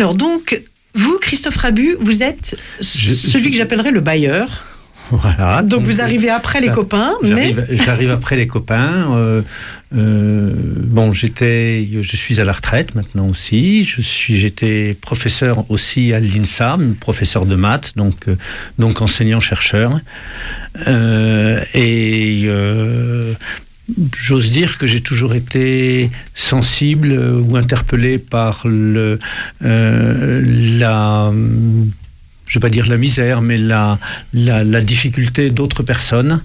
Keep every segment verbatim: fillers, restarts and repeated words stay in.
Alors donc, vous, Christophe Rabu, vous êtes je, celui je... que j'appellerais le bailleur. Voilà. Donc, donc vous arrivez après ça, les copains, j'arrive, mais... J'arrive après les copains. Euh, euh, bon, j'étais, je suis à la retraite maintenant aussi. Je suis, j'étais professeur aussi à l'INSA, professeur de maths, donc, euh, donc enseignant-chercheur. Euh, et... Euh, J'ose dire que j'ai toujours été sensible ou interpellé par le, euh, la, je ne vais pas dire la misère, mais la, la, la difficulté d'autres personnes.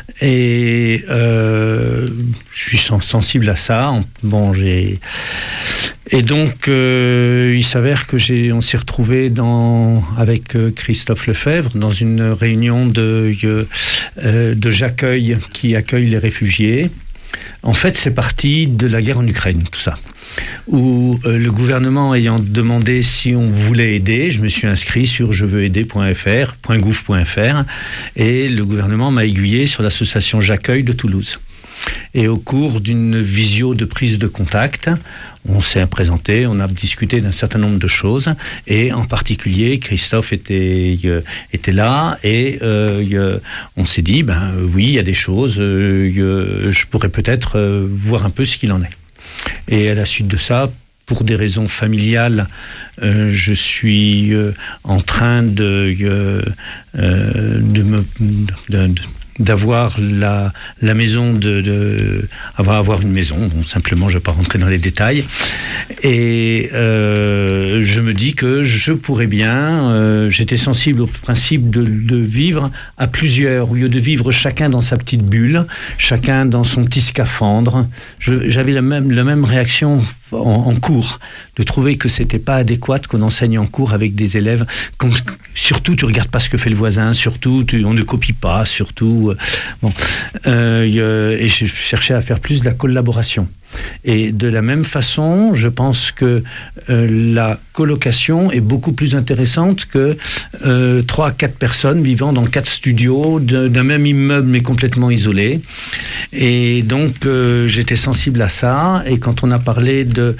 Et euh, je suis sensible à ça. Bon, j'ai... Et donc, euh, il s'avère que j'ai, on s'est retrouvé dans, avec Christophe Lefebvre dans une réunion de, euh, de J'accueille, qui accueille les réfugiés. En fait, c'est parti de la guerre en Ukraine, tout ça. Où euh, le gouvernement ayant demandé si on voulait aider, je me suis inscrit sur je veux aider point f r, .gouv point f r, et le gouvernement m'a aiguillé sur l'association J'accueille de Toulouse. Et au cours d'une visio de prise de contact, on s'est présenté, on a discuté d'un certain nombre de choses, et en particulier, Christophe était, euh, était là, et euh, euh, on s'est dit, ben oui, il y a des choses, euh, je pourrais peut-être euh, voir un peu ce qu'il en est. Et à la suite de ça, pour des raisons familiales, euh, je suis euh, en train de, euh, euh, de me... De, de, d'avoir la, la maison, de, de avoir, avoir une maison, bon, simplement je ne vais pas rentrer dans les détails, et euh, je me dis que je pourrais bien, euh, j'étais sensible au principe de, de vivre à plusieurs, au lieu de vivre chacun dans sa petite bulle, chacun dans son petit scaphandre. Je, j'avais la même, la même réaction en, en cours, de trouver que c'était pas adéquat qu'on enseigne en cours avec des élèves, comme, surtout tu regardes pas ce que fait le voisin, surtout tu, on ne copie pas, surtout euh, bon, euh, et je cherchais à faire plus de la collaboration. Et de la même façon, je pense que euh, la colocation est beaucoup plus intéressante que euh, trois à quatre personnes vivant dans quatre studios de, d'un même immeuble mais complètement isolés. Et donc euh, j'étais sensible à ça, et quand on a parlé de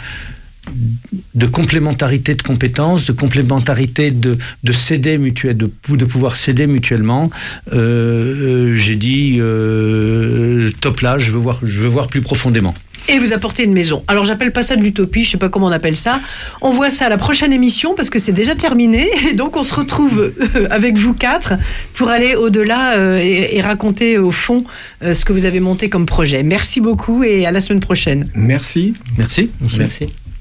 de complémentarité de compétences, de complémentarité de, de s'aider mutuellement, de, de pouvoir s'aider mutuellement, euh, j'ai dit euh, top là, je veux voir, je veux voir plus profondément. Et vous apportez une maison. Alors, j'appelle pas ça de l'utopie, je sais pas comment on appelle ça. On voit ça à la prochaine émission, parce que c'est déjà terminé. Et donc, on se retrouve avec vous quatre pour aller au-delà euh, et, et raconter au fond euh, ce que vous avez monté comme projet. Merci beaucoup et à la semaine prochaine. Merci. Merci. Merci.